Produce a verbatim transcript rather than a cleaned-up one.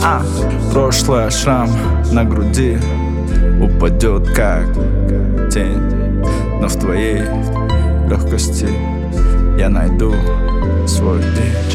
а. Прошлое, шрам на груди упадет как тень, но в твоей легкости я найду свой день.